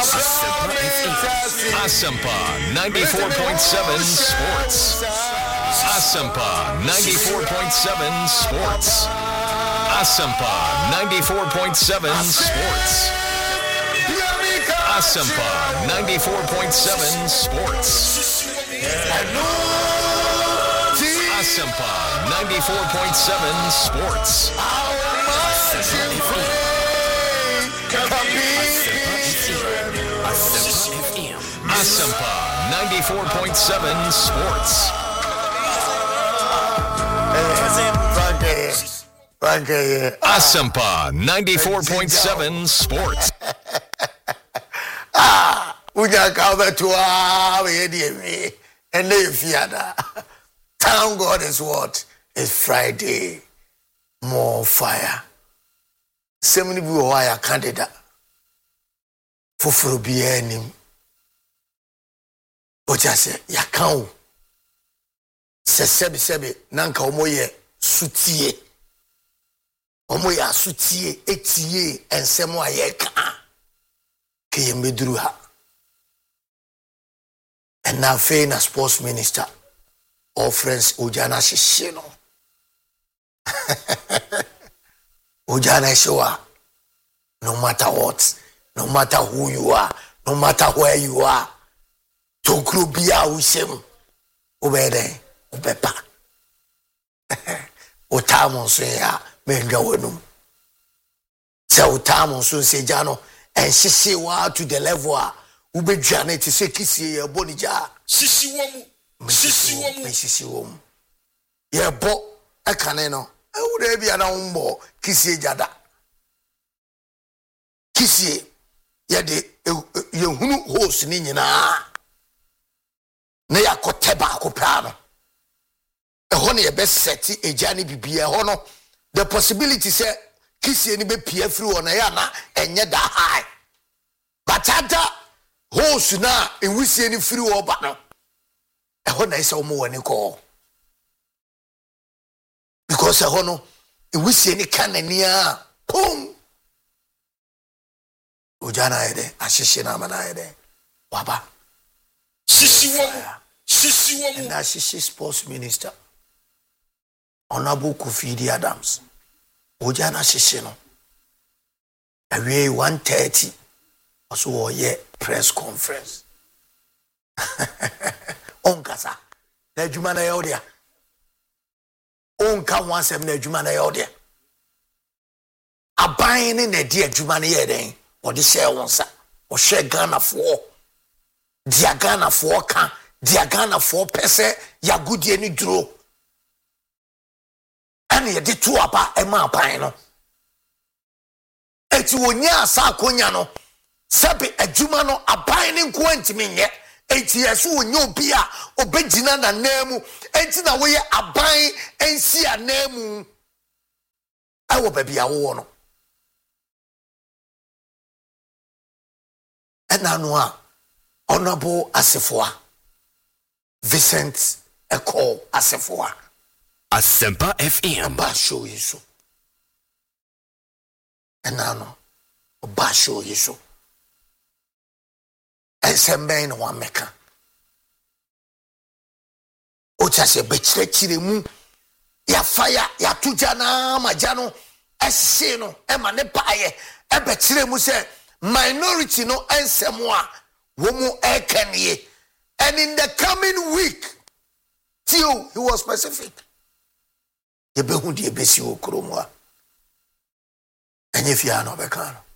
Asampa 94.7 Sports. Asampa 94.7 Sports. Asampa 94.7 Sports. Asampa 94.7 Sports. Asampa 94.7 Sports. Asampa 94.7 Sports. Asampa 94.7 Sports. Uja kabe tuwa we and fiada. Thank God is what? It's Friday. More fire. 70 people wire candidate. Fufuru bienim. Oja se yakao. Se sebi nanka omoye sutie. Omoye sutie etie ensemo ayeka. Ke meduru ha. And now Fena sports minister. All friends Ujana Shishino. Ujana Shoa. No matter what, no matter who you are, no matter where you are, to Grubia Usem Ubede Ubepa. Otamon Suya Mengawenum. So Otamon Sun Sejano and Shishiwa to the level ube Janet to say Kissy Bonija. Sisi womu. Ye bo ekaneno. E wude bia na umbo Kissy jada. Kissy ye de ye hunu host ni nyina. Na yakoteba akopra no. E ho na ye be seti ejani bibia ho no. The possibility say Kissy ni be pie free wona ya na enye da high. Batata host na enwusie ni free wo ba no. Ehona isa omo wani ko because ehono ewusie ni kanania pum ojana ede ashishe na mana ede waba sisi womu and ashishe sports minister Honorable Kofi Adams ojana ashishe no awie 1:30 also ye press conference onkasa na adwuma na yodia onka wansem na adwuma na yodia aban ne na di adwuma na yeden odi hye wonsa o hye Ghana fo dia Ghana fo ka dia Ghana fo pese ya gudie ni duro ani ye de to aba e ma aban no eti wonya asa akonya no sabe adwuma no aban ne nko antimi nye eti yesu onyo bia obegina na nemu enti na we aban ensi anemu awo babia wo no enanu a Honorable Asefoa Vincent Eko Asefoa Asempa FM ba show yesu enanu ba show yesu Esemben wa meka ocha se bechire mu ya fire ya tuja na majano ese no e ma ne paaye e bechire mu se minority no ensemo a wo mu ekanie and in the coming week till he was specific ye behu die besi okromo a enye fia no beka no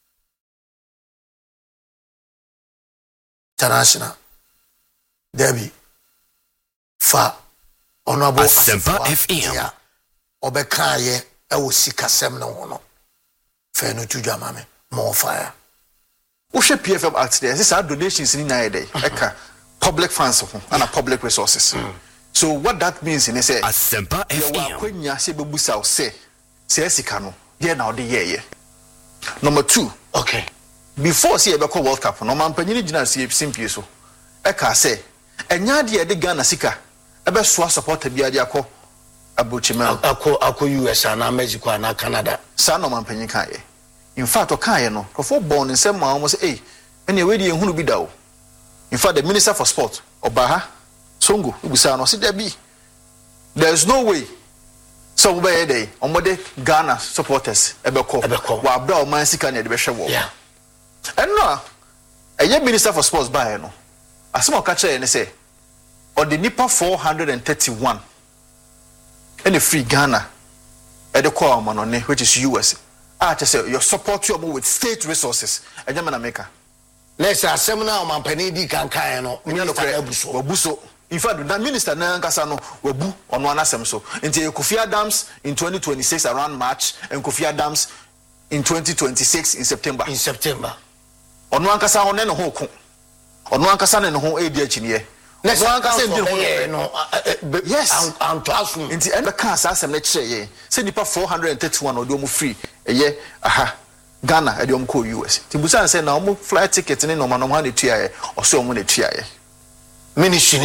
international Debbie fa Honorable Asempa FM ya obeka ye e wo sikasem no ho no fe no tudwa mame more fire wo hwe PFM Act there this are donations in na day eka public funds ho and public resources so what that means in say Asempa FM wa kwanya se bebusa o se sika no ye na ode ye number 2 okay before see ebe World Cup no man panyini gina see simpie so e ka say enya de de Ghana sika ebe so supporter bia de akọ abuchima akọ US na Mexico na Canada sa no man panyin kan ye in fact o kan ye no for born in say ma almost and you wait hunu bi da o. In fact, the Minister for Sport, Obaha Songo, Ubusano, see there be. There is no way. So by day, omode Ghana supporters ebeko wa bra o man sika na de behwe wo. Yeah. And no, a Minister for Sports by no. Asemo ka kire ne say, or the nipa 431 and the free Ghana e de call monone, which is US. Just say you support you with state resources. Ejama na meka. Let's asem na omampani di kankan no. Minister Wabuso. In fact, the minister na nkasa no wabu ono anasem so. Nti Kofi Adams in 2026 around March and Kofi Adams in 2026 in September. In September. Ono ankasa ho ne no ho ko. Ono ankasa ne no ho edi akiniye. Let's ankasa ndi ho no. Yes. And classroom. Nti en ka asem na kire ye. Say nipa 431 odi omo free. Eye aha. Ghana edi omo ko US. Ti busan say na omo flight ticket ni no ma no ha ne tuaye. Oso omo ne tuaye. Ministry.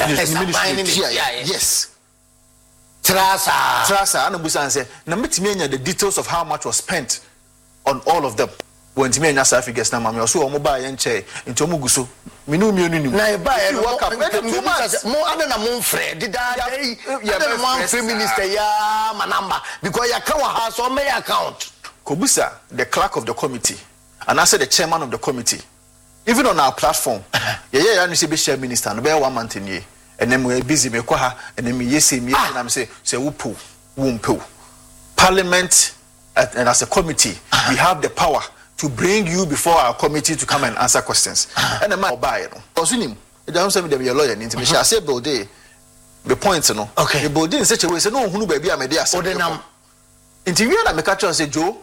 Yes. Trasa. And Busan say, na metimi anya the details of how much was spent on all of them. When timi anya sa figures na mama so omo ba ye nche into omo guso. Minu na ba ye work up. Mo ade na mo frɛ dida dey. Ya mo free minister ya manamba because ya ka wa house o me account. Kobusa, the clerk of the committee, and I said the chairman of the committee. Even on our platform, yeah, you see, be share minister, no be 1 month in year, and then we're busy, me kwaha, and then me yes, me, and I'm say wumpu. Parliament, and as a committee, we have the power to bring you before our committee to come and answer questions. And the man buy it. Because him, it don't say me them your lawyer, intimation. I say, Bode, the points, no. Okay. The Bode in such a way, say no, who baby, I'm a dear. Interview that me catch say Joe,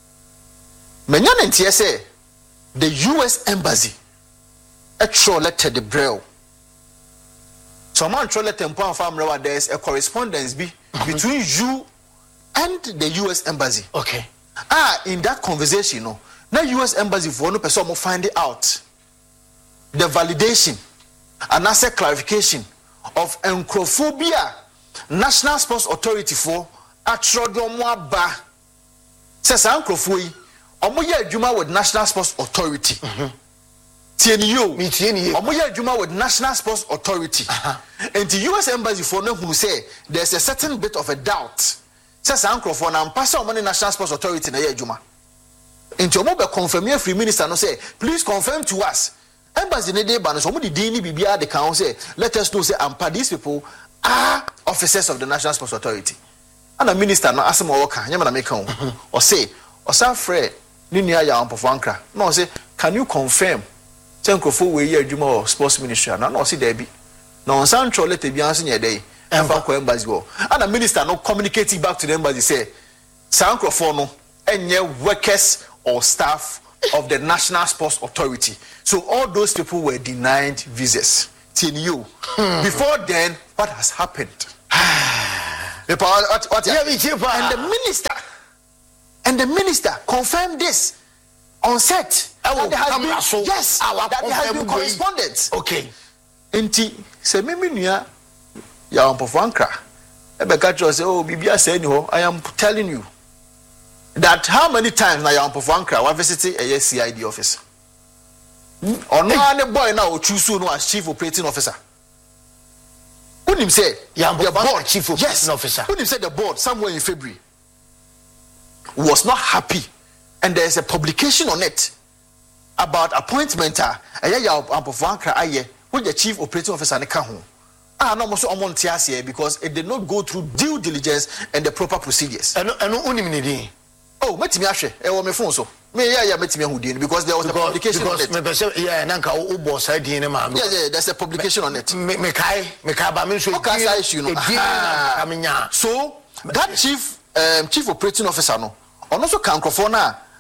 menyan and TSA. The US Embassy a troll letter the braille. So man troll letter there is a correspondence between you and the US Embassy. Okay. In that conversation, you know, now US Embassy for no person will find it out. The validation and answer clarification of Encrophobia National Sports Authority for Atrodomwa Ba says Encrophobia. Omoye adwuma with National Sports Authority. TNU. Omoye adwuma with National Sports Authority. And the US Embassy for no who say there's a certain bit of a doubt. Says Uncle for na pass on National Sports Authority na ye adwuma. Enti omo be confirm your free minister no say please confirm to us. Embassy ne dey ban so omo di din ni bibia de kan say let us know say ampa these people are officers of the National Sports Authority. And the minister no asem o work nyama na make kan o say o sa frɛ Ninia ya ampofankra. No say, can you confirm? Tenkrofo we ye adwuma or sports ministry na no say there be. No on central let be answer ye day. Emfa ko embassy go. And the minister no communicating back to the embassy say, Sankrofo no enye workers or staff of the National Sports Authority. So all those people were denied visas. TNU. Before then, what has happened? And the minister confirmed this on set. That has been correspondence. Okay. Enti se memi nua ya ampofankra. Ebeka cho say oh bibia say ni ho I am telling you that how many times na ya ampofankra wa visit a CID office. Ono ane boy na o choose no as chief operating officer. Unim say ya board chief operating officer. Unim say the board somewhere in February was not happy, and there is a publication on it about appointment with the chief operating officer because it did not go through due diligence and the proper procedures. Oh, metimi ahwe e wo me phone so me metimi ahudin because there was a publication on it. There's a publication on it. So that chief operating officer no also can microphone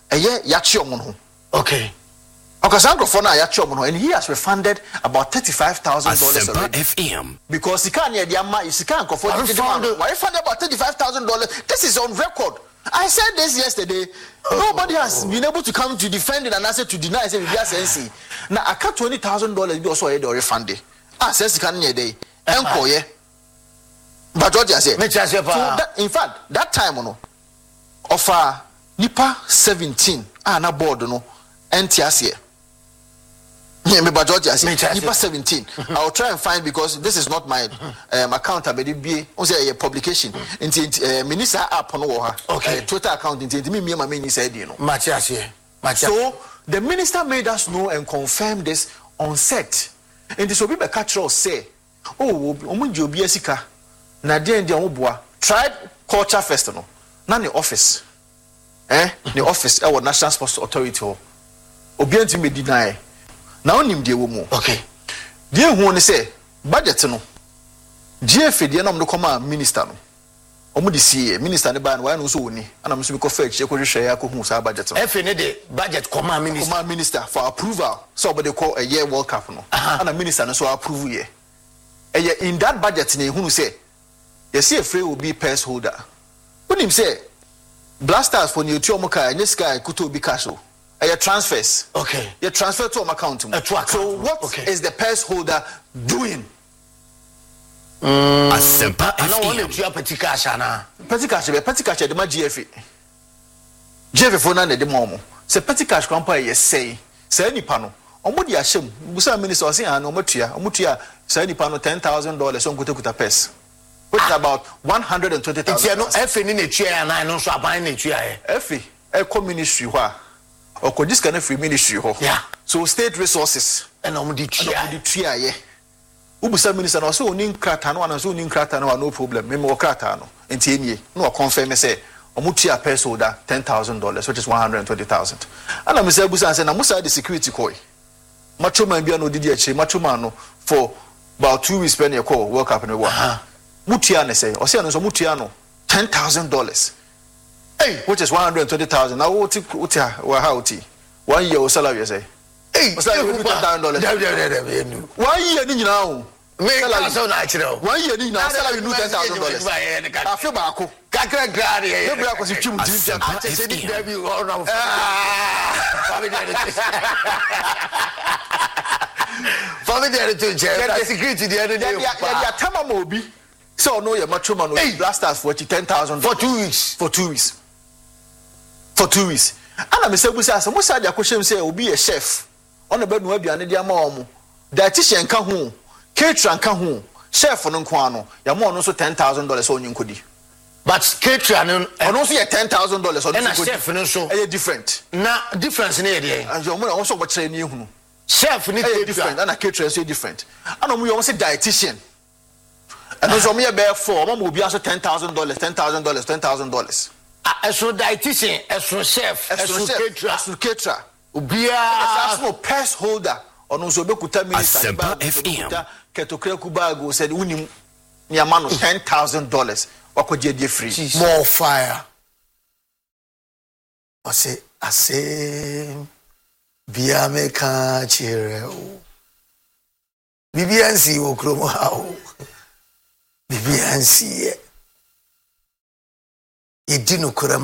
okay. And he has refunded about $35,000 already. FM. Because he can't refund about $35,000. This is on record. I said this yesterday. Nobody has been able to come to defend it and answer to deny it. Now I cut $20,000 also already refunded. Says can day. But what I say? In fact, that time offer Nipa 17 na board no NTS here. But George, I say, 17. I'll try and find because this is not my account. But it be a publication. Minister app on Twitter account. So the minister made us know and confirm this on set. And this will be the catcher say, oh, Omunjo Biasika, Nadia Oboa, tried culture festival. Now the office. The office, our National Sports Authority. Obianti me deny. Now nim de wo okay. Dear who say budget no. GF de na mo come minister no. Omo de see minister ne ba no why no so woni. Ana mo so ko fetch e ko hwehwe ya ko hu sa budget no. F ne de budget come minister for approval. So obody call a year World Cup no. Ana minister no so approve ye. In that budget ne hu say you see a free will be purse holder. When him say blasters for new omo ka any sky kuto bi cash o. Transfers. Okay. You transfer to account. So what is the purse holder doing? Asempa I don't want to petty cash ana. Petty cash the ma GFA. GFA for na de momo. Se petty cash kwampa ye say nipa no. Omo di ahyem. Busa minister say an omotua say nipa no $10,000 on kuta purse. Which is about 120,000. It's no FA ni na tua na no so aban na tua e. FA e ministry hwa. Or could this kind of free ministry? Yeah. So state resources and the tria, yeah. Ubusa minister also unin kratano and so unin kratano no problem. Memo kratano and TNA no confirm say Omutia purse holder $10,000, which is 120,000. And I'm saying Busa and Musa the security koi. Macho man be no DDH, macho man for about 2 weeks spend your call, work up in the world. Mutiana say, or say no Mutiano $10,000. Which is 120,000. Now what? How? 1 year salary say. Hey, $10,000. 1 year now. Salary so natural. 1 year now salary $10,000. I feel back. Kakra grade. You be akọ si twum twum. I say this debut all now. Family there to check. Security the other day. Ya tama mo obi. So no your macho man blasters for $10,000 for 2 weeks. For 2 weeks. For 2 weeks. And I'm saying, Musa, the question say, will be a chef on the bed, will be an idiom. Dietitian can home, caterer can home, chef on Quano, Yamon also $10,000 on you could. But caterer and also $10,000 on a chef and so different. Now, difference in area. And your mother also what say you. Chef need different, and a caterer is different. And we also dietitian. And also me a bear for will be also $10,000. As for dietitian, as for chef, as for caterer, as for purse holder, or also Bekuta minister, Ketokre Kubago said, Unim Niamano $10,000. What could you free? More fire. I say, Biameka Chireo BBNC Okromo, BBNC. It didn't